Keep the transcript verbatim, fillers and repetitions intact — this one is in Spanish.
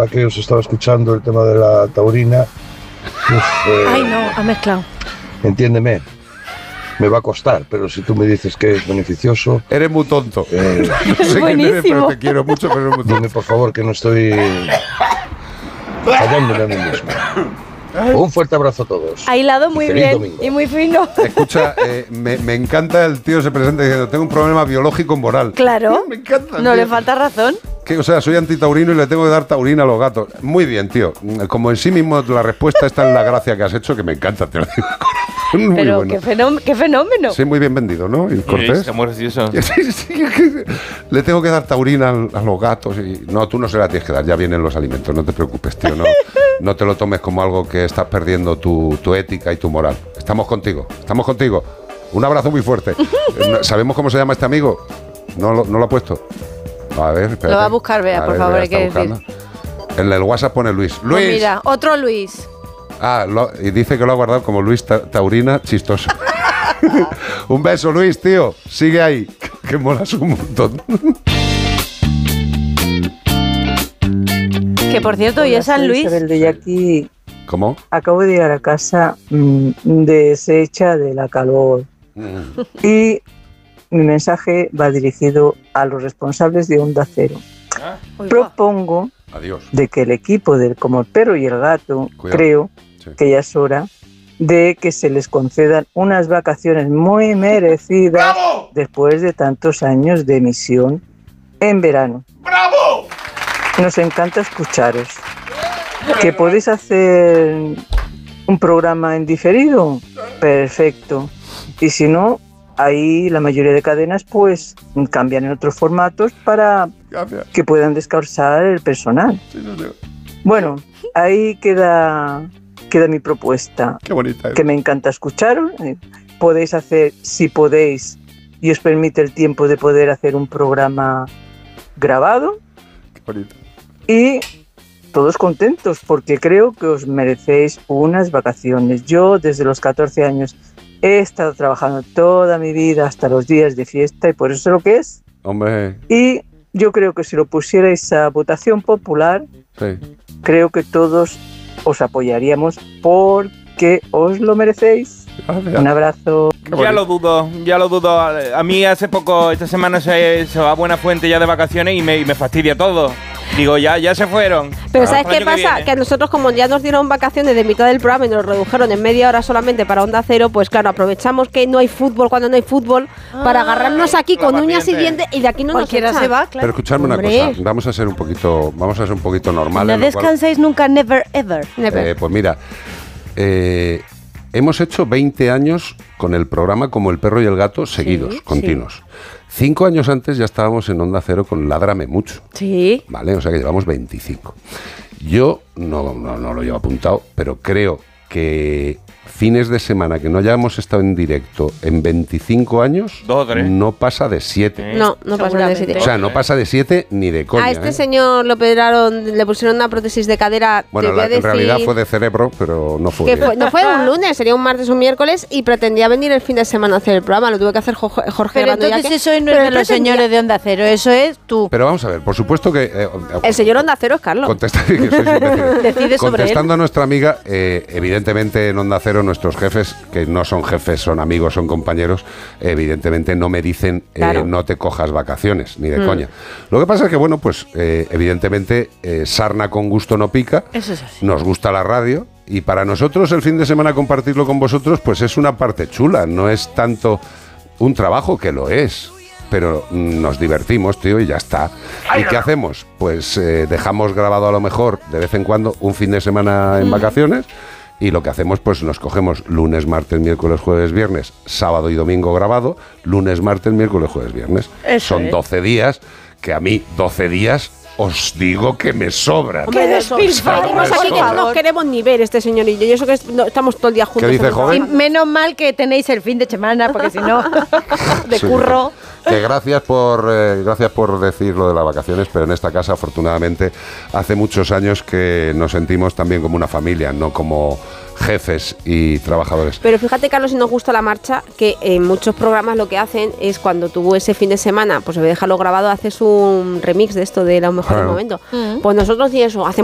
ahora que os estaba escuchando el tema de la taurina, uf, eh, Ay, no, ha mezclado. Entiéndeme, me va a costar, pero si tú me dices que es beneficioso... Eres muy tonto. Eh, no sé quién eres, pero te quiero mucho, pero eres muy tonto. Dime, por favor, que no estoy fallándome a mí mismo. Un fuerte abrazo a todos. Ha hilado muy Feliz bien domingo. y muy fino. Escucha, eh, me, me encanta el tío se presenta diciendo, tengo un problema biológico moral. Claro. Me encanta. No tío. le falta razón. Que, o sea, soy antitaurino y le tengo que dar taurina a los gatos. Muy bien, tío. Como en sí mismo la respuesta está en la gracia que has hecho, que me encanta, te lo digo. Muy Pero bueno. qué, fenómeno, qué fenómeno. Sí, muy bien vendido, ¿no? Y cortés. Sí, muy gracioso. Sí, sí, le tengo que dar taurina a los gatos y... No, tú no se la tienes que dar, ya vienen los alimentos, no te preocupes, tío. No, no te lo tomes como algo que estás perdiendo tu, tu ética y tu moral. Estamos contigo, estamos contigo. Un abrazo muy fuerte. ¿Sabemos cómo se llama este amigo? ¿No lo, no lo ha puesto? A ver, espérate. Lo va a buscar, Bea, A por ver, favor, Bea hay que está decir. buscando. En el WhatsApp pone Luis. Pues ¡Luis! mira, otro Luis. Ah, lo- y dice que lo ha guardado como Luis Ta- Taurina, chistoso. Un beso, Luis, tío. Sigue ahí, que molas un montón. Que por cierto, hoy Hola, es San soy Luis. Isabel de Yaqui. ¿Cómo? Acabo de llegar a casa mmm, deshecha de la calor y mi mensaje va dirigido a los responsables de Onda Cero. Uy, Propongo Adiós. de que el equipo del Como el Perro y el Gato, Cuidado. creo Sí. que ya es hora de que se les concedan unas vacaciones muy merecidas después de tantos años de emisión en verano. ¡Bravo! Nos encanta escucharos. ¿Que podéis hacer un programa en diferido? Perfecto. Y si no, ahí la mayoría de cadenas pues cambian en otros formatos para Gracias. que puedan descansar el personal. Sí, no sé. Bueno, ahí queda, queda mi propuesta, Qué bonita es. que me encanta escucharos. Eh, Podéis hacer, si podéis, y os permite el tiempo de poder hacer un programa grabado Qué bonito. y todos contentos porque creo que os merecéis unas vacaciones. Yo desde los catorce años he estado trabajando toda mi vida hasta los días de fiesta y por eso sé lo que es. Hombre, Y yo creo que si lo pusierais a votación popular, sí. creo que todos os apoyaríamos porque os lo merecéis. Gracias. Un abrazo. Ya lo dudo, ya lo dudo. A mí hace poco, esta semana se, se va a Buenafuente ya de vacaciones y me, y me fastidia todo. Digo, ya, ya se fueron. Pero Ah, ¿sabes para qué el año que pasa? viene. Que a nosotros, como ya nos dieron vacaciones de mitad del programa y nos redujeron en media hora solamente para Onda Cero, pues claro, aprovechamos que no hay fútbol cuando no hay fútbol para agarrarnos aquí la con uñas y paciente. dientes y de aquí no nos Cualquiera echan. se va, claro. Pero escuchadme una Hombre. cosa, vamos a ser un poquito, vamos a ser un poquito normales. No lo cual- descansáis nunca, never ever. Never. Eh, pues mira, eh, hemos hecho veinte años con el programa Como el Perro y el Gato seguidos, sí. continuos. Cinco años antes ya estábamos en Onda Cero con Ládrame Mucho, Sí. ¿vale? O sea que llevamos veinticinco. Yo no, no, no lo llevo apuntado, pero creo que fines de semana que no hayamos estado en directo en veinticinco años, Dos o tres. no pasa de siete. ¿Eh? No, no pasa nada de Seguramente. siete. O sea, no pasa de siete ni de coña. A este ¿eh? señor lo operaron, le pusieron una prótesis de cadera. Bueno, te voy la- a en decir realidad fue de cerebro, pero no fue. que fue- no fue un lunes, sería un martes o un miércoles y pretendía venir el fin de semana a hacer el programa. Lo tuve que hacer Jo- Jorge Pero Granollers. entonces eso no es Pero de él los pretendía- señores de Onda Cero, eso es tú. Pero vamos a ver, por supuesto que... eh, El señor Onda Cero es Carlos. Contesta, que sois imbéciles. Decide sobre Contestando a nuestra amiga, eh, evidentemente en Onda Cero nuestros jefes, que no son jefes, son amigos, son compañeros, evidentemente no me dicen eh, Claro. no te cojas vacaciones, ni de Mm. coña. Lo que pasa es que, bueno, pues eh, evidentemente eh, sarna con gusto no pica, Eso es así. nos gusta la radio y para nosotros el fin de semana compartirlo con vosotros pues es una parte chula, no es tanto un trabajo que lo es. Pero mm, nos divertimos, tío, y ya está. ¿Y qué hacemos? Pues eh, dejamos grabado a lo mejor de vez en cuando un fin de semana en vacaciones y lo que hacemos pues nos cogemos lunes, martes, miércoles, jueves, viernes, sábado y domingo grabado, lunes, martes, miércoles, jueves, viernes. Eso Son es. doce días, que a mí doce días os digo que me sobran. Hombre, ¡Qué eso- despilfarro, Venimos por aquí que no favor! nos queremos ni ver este señor y yo. Y eso que es- no, estamos todo el día juntos. ¿Qué dice, en el joven? Y programa. menos mal que tenéis el fin de semana, porque si no, de Sí, curro. Que gracias por eh, gracias por decir lo de las vacaciones, pero en esta casa afortunadamente hace muchos años que nos sentimos también como una familia, no como jefes y trabajadores. Pero fíjate, Carlos, si nos gusta la marcha, que en muchos programas lo que hacen es cuando tú ese fin de semana, pues en vez de dejarlo grabado, haces un remix de esto de los mejores Claro. momentos. Pues nosotros y eso, hacemos